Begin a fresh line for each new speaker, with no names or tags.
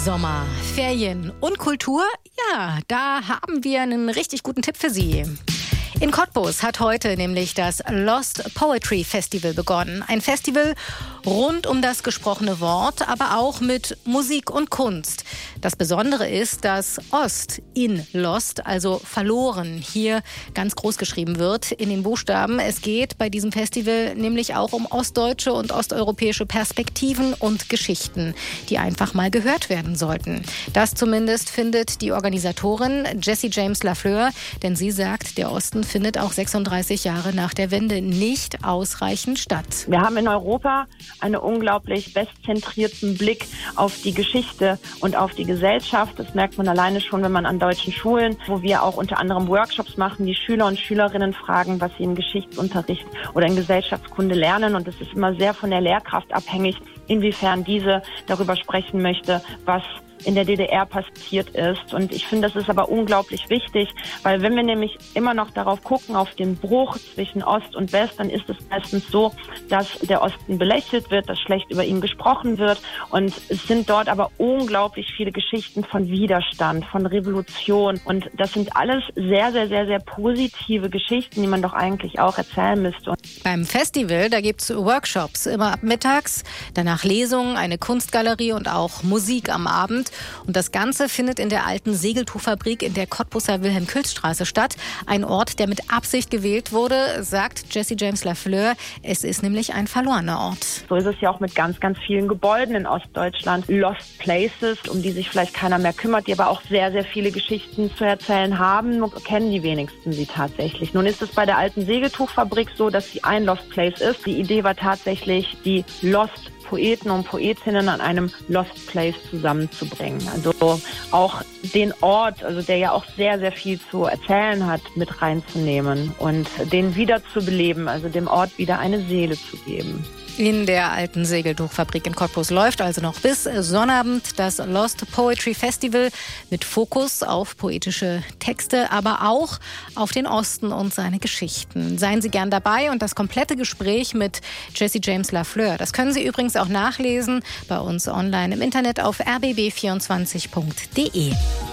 Sommer, Ferien und Kultur? Ja, da haben wir einen richtig guten Tipp für Sie. In Cottbus hat heute nämlich das Lost Poetry Festival begonnen. Ein Festival rund um das gesprochene Wort, aber auch mit Musik und Kunst. Das Besondere ist, dass Ost in Lost, also verloren, hier ganz groß geschrieben wird in den Buchstaben. Es geht bei diesem Festival nämlich auch um ostdeutsche und osteuropäische Perspektiven und Geschichten, die einfach mal gehört werden sollten. Das zumindest findet die Organisatorin Jessie James Lafleur, denn sie sagt, der Osten findet auch 36 Jahre nach der Wende nicht ausreichend statt.
Wir haben in Europa einen unglaublich westzentrierten Blick auf die Geschichte und auf die Gesellschaft. Das merkt man alleine schon, wenn man an deutschen Schulen, wo wir auch unter anderem Workshops machen, die Schüler und Schülerinnen fragen, was sie im Geschichtsunterricht oder in Gesellschaftskunde lernen. Und es ist immer sehr von der Lehrkraft abhängig, inwiefern diese darüber sprechen möchte, was in der DDR passiert ist. Und ich finde, das ist aber unglaublich wichtig, weil wenn wir nämlich immer noch darauf gucken, auf den Bruch zwischen Ost und West, dann ist es meistens so, dass der Osten belächelt wird, dass schlecht über ihn gesprochen wird. Und es sind dort aber unglaublich viele Geschichten von Widerstand, von Revolution. Und das sind alles sehr, sehr, sehr, sehr positive Geschichten, die man doch eigentlich auch erzählen müsste.
Beim Festival, da gibt es Workshops immer ab mittags, danach Lesungen, eine Kunstgalerie und auch Musik am Abend. Und das Ganze findet in der alten Segeltuchfabrik in der Cottbuser Wilhelm-Külz-Straße statt. Ein Ort, der mit Absicht gewählt wurde, sagt Jessie James Lafleur. Es ist nämlich ein verlorener Ort.
So ist es ja auch mit ganz, ganz vielen Gebäuden in Ostdeutschland. Lost Places, um die sich vielleicht keiner mehr kümmert, die aber auch sehr, sehr viele Geschichten zu erzählen haben. Nur kennen die wenigsten sie tatsächlich. Nun ist es bei der alten Segeltuchfabrik so, dass sie ein Lost Place ist. Die Idee war tatsächlich, die Lost Poeten und Poetinnen an einem Lost Place zusammenzubringen. Also auch den Ort, also der ja auch sehr, sehr viel zu erzählen hat, mit reinzunehmen und den wieder zu beleben, also dem Ort wieder eine Seele zu geben.
In der alten Segeltuchfabrik in Cottbus läuft also noch bis Sonnabend das Lost Poetry Festival mit Fokus auf poetische Texte, aber auch auf den Osten und seine Geschichten. Seien Sie gern dabei und das komplette Gespräch mit Jessie James Lafleur, das können Sie übrigens auch nachlesen bei uns online im Internet auf rbb24.de.